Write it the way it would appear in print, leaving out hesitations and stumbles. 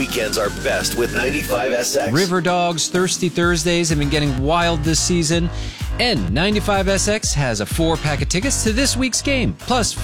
weekends are best with 95SX. River Dogs Thirsty Thursdays have been getting wild this season. And 95SX has a 4-pack of tickets to this week's game, plus